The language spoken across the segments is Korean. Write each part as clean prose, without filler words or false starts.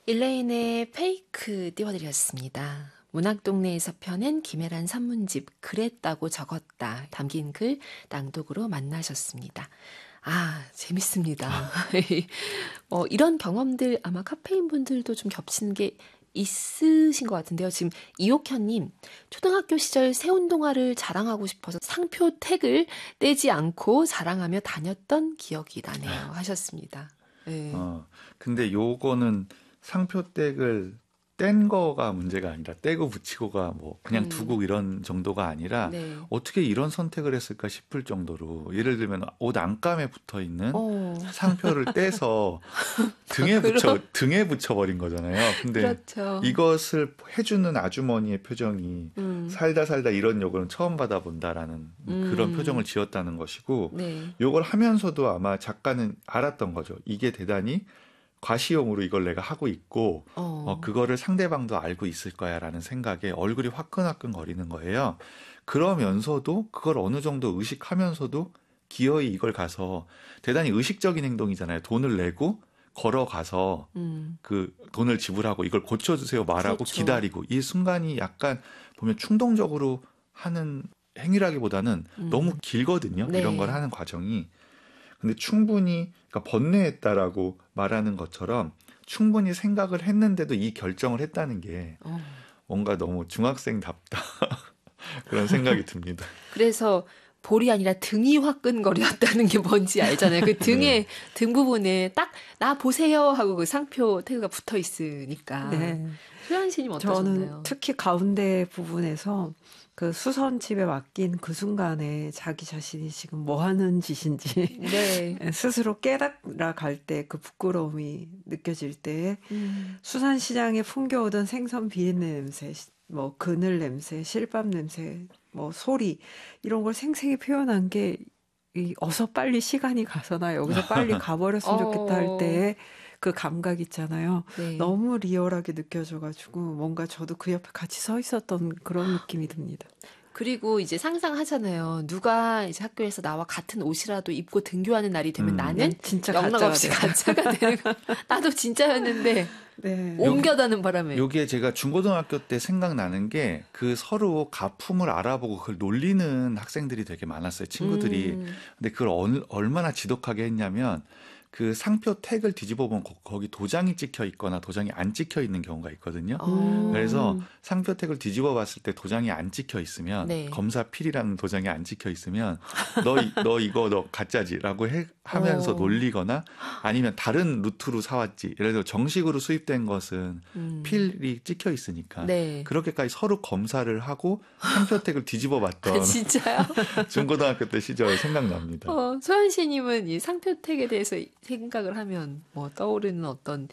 일레인의 페이크 띄워드렸습니다. 문학동네에서 펴낸 김혜란 산문집 그랬다고 적었다 담긴 글 낭독으로 만나셨습니다. 아, 재밌습니다. 이런 경험들 아마 카페인 분들도 좀 겹치는 게 있으신 것 같은데요. 지금 이옥현님, 초등학교 시절 새운동화를 자랑하고 싶어서 상표 택을 떼지 않고 자랑하며 다녔던 기억이 나네요. 하셨습니다. 네. 근데 요거는 상표택을 뗀 거가 문제가 아니라 떼고 붙이고가 뭐 그냥 두고 이런 정도가 아니라 네. 어떻게 이런 선택을 했을까 싶을 정도로 예를 들면 옷 안감에 붙어 있는 상표를 떼서 등에 붙여버린 거잖아요. 근데 그렇죠. 이것을 해주는 아주머니의 표정이 살다 이런 요구는 처음 받아본다라는 그런 표정을 지었다는 것이고 네. 요걸 하면서도 아마 작가는 알았던 거죠. 이게 대단히 과시용으로 이걸 내가 하고 있고 그거를 상대방도 알고 있을 거야라는 생각에 얼굴이 화끈화끈 거리는 거예요. 그러면서도 그걸 어느 정도 의식하면서도 기어이 이걸 가서 대단히 의식적인 행동이잖아요. 돈을 내고 걸어가서 그 돈을 지불하고 이걸 고쳐주세요 말하고 그렇죠. 기다리고 이 순간이 약간 보면 충동적으로 하는 행위라기보다는 너무 길거든요. 네. 이런 걸 하는 과정이. 근데 충분히 그러니까 번뇌했다라고 말하는 것처럼 충분히 생각을 했는데도 이 결정을 했다는 게 뭔가 너무 중학생답다 그런 생각이 듭니다. 그래서 볼이 아니라 등이 화끈거렸다는 게 뭔지 알잖아요. 그 등에 등 부분에 딱 나 보세요 하고 그 상표 태그가 붙어 있으니까. 네. 소연 씨님 어떠셨나요? 저는 특히 가운데 부분에서 그 수선집에 맡긴 그 순간에 자기 자신이 지금 뭐 하는 짓인지 네. 스스로 깨달아 갈 때 그 부끄러움이 느껴질 때 수산시장에 풍겨오던 생선 비린내 냄새, 뭐 그늘 냄새, 실밥 냄새, 뭐 소리 이런 걸 생생히 표현한 게 어서 빨리 시간이 가서나 여기서 빨리 가버렸으면 좋겠다 할 때 그 감각 있잖아요. 네. 너무 리얼하게 느껴져가지고 뭔가 저도 그 옆에 같이 서 있었던 그런 느낌이 듭니다. 그리고 이제 상상하잖아요. 누가 이제 학교에서 나와 같은 옷이라도 입고 등교하는 날이 되면 나는 진짜 영락없이 가짜가 되는 거. 나도 진짜였는데 네. 옮겨다는 바람에. 요게 제가 중고등학교 때 생각나는 게 그 서로 가품을 알아보고 그걸 놀리는 학생들이 되게 많았어요. 친구들이. 근데 그걸 얼마나 지독하게 했냐면 그 상표 택을 뒤집어 보면 거기 도장이 찍혀 있거나 도장이 안 찍혀 있는 경우가 있거든요. 그래서 상표 택을 뒤집어 봤을 때 도장이 안 찍혀 있으면 네. 검사 필이라는 도장이 안 찍혀 있으면 너 이거 가짜지라고 하면서 놀리거나 아니면 다른 루트로 사왔지. 예를 들어 정식으로 수입된 것은 필이 찍혀 있으니까 네. 그렇게까지 서로 검사를 하고 상표 택을 뒤집어 봤던 진짜요? 중고등학교 때 시절 생각납니다. 소연 씨님은 이 상표택에 대해서 생각을 하면 뭐 떠오르는 어떤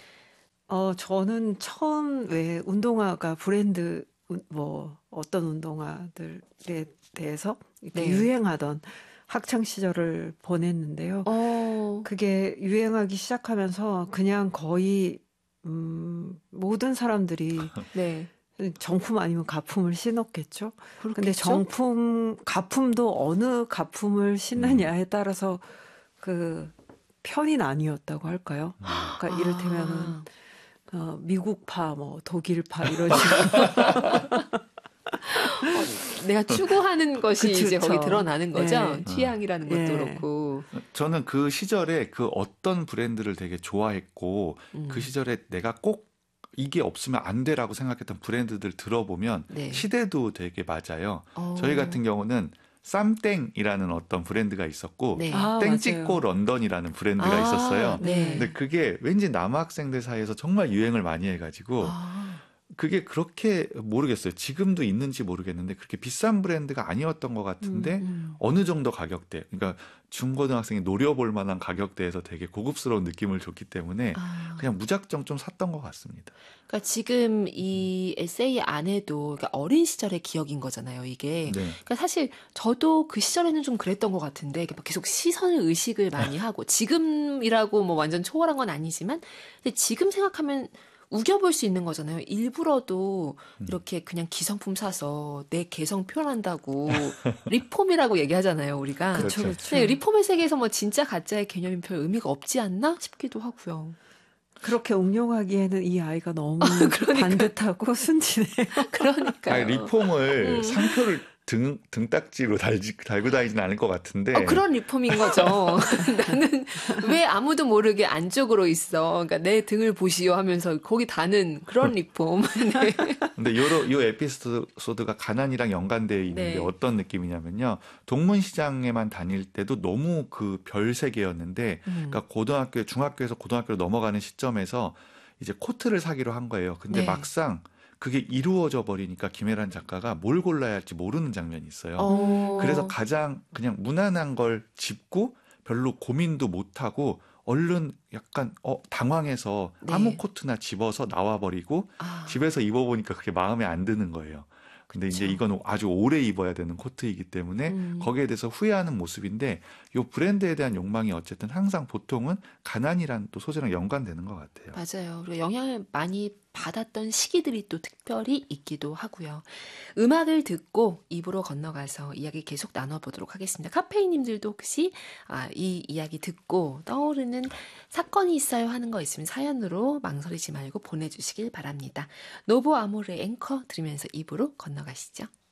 저는 처음 왜 운동화가 브랜드 뭐 어떤 운동화들에 대해서 이렇게 네. 유행하던 학창 시절을 보냈는데요. 그게 유행하기 시작하면서 그냥 거의 모든 사람들이 네. 정품 아니면 가품을 신었겠죠. 그렇겠죠? 근데 가품도 어느 가품을 신느냐에 따라서 그 편이 나뉘었다고 할까요? 그러니까 이를테면은 미국파, 뭐 독일파 이런 식으로 내가 추구하는 것이 그쵸, 이제 거기 그쵸. 드러나는 거죠. 네. 취향이라는 것도 네. 그렇고. 저는 그 시절에 그 어떤 브랜드를 되게 좋아했고 그 시절에 내가 꼭 이게 없으면 안 돼라고 생각했던 브랜드들 들어보면 네. 시대도 되게 맞아요. 저희 같은 경우는 쌈땡이라는 어떤 브랜드가 있었고 네. 땡찍고 런던이라는 브랜드가 있었어요. 네. 근데 그게 왠지 남학생들 사이에서 정말 유행을 많이 해가지고 그게 그렇게 모르겠어요. 지금도 있는지 모르겠는데 그렇게 비싼 브랜드가 아니었던 것 같은데 어느 정도 가격대, 그러니까 중고등학생이 노려볼 만한 가격대에서 되게 고급스러운 느낌을 줬기 때문에 그냥 무작정 좀 샀던 것 같습니다. 그러니까 지금 이 에세이 안에도 그러니까 어린 시절의 기억인 거잖아요, 이게. 네. 그러니까 사실 저도 그 시절에는 좀 그랬던 것 같은데 계속 시선을 의식을 많이 하고 지금이라고 뭐 완전 초월한 건 아니지만 근데 지금 생각하면 우겨볼 수 있는 거잖아요. 일부러도 이렇게 그냥 기성품 사서 내 개성 표현한다고 리폼이라고 얘기하잖아요, 우리가. 그렇죠. 근데 리폼의 세계에서 뭐 진짜 가짜의 개념이 별 의미가 없지 않나 싶기도 하고요. 그렇게 응용하기에는 이 아이가 너무 반듯하고 순진해요. 그러니까요. 아니, 리폼을 상표를 등딱지로 달고 다니진 않을 것 같은데. 그런 리폼인 거죠. 나는 왜 아무도 모르게 안쪽으로 있어. 그러니까 내 등을 보시오 하면서 거기 다는 그런 리폼. 네. 근데 요 에피소드가 가난이랑 연관되어 있는데 네. 어떤 느낌이냐면요. 동문시장에만 다닐 때도 너무 그 별세계였는데, 그러니까 중학교에서 고등학교로 넘어가는 시점에서 이제 코트를 사기로 한 거예요. 근데 네. 막상 그게 이루어져 버리니까 김혜란 작가가 뭘 골라야 할지 모르는 장면이 있어요. 그래서 가장 그냥 무난한 걸 짚고 별로 고민도 못하고 얼른 약간 당황해서 네. 아무 코트나 집어서 나와버리고 집에서 입어보니까 그게 마음에 안 드는 거예요. 근데 이제 이건 아주 오래 입어야 되는 코트이기 때문에 거기에 대해서 후회하는 모습인데 이 브랜드에 대한 욕망이 어쨌든 항상 보통은 가난이란 또 소재랑 연관되는 것 같아요. 맞아요. 그리고 영향을 많이 받았던 시기들이 또 특별히 있기도 하고요. 음악을 듣고 입으로 건너가서 이야기 계속 나눠보도록 하겠습니다. 카페인님들도 혹시 이 이야기 듣고 떠오르는 사건이 있어요 하는 거 있으면 사연으로 망설이지 말고 보내주시길 바랍니다. 노보 아모르의 앵커 들으면서 입으로 건너가시죠.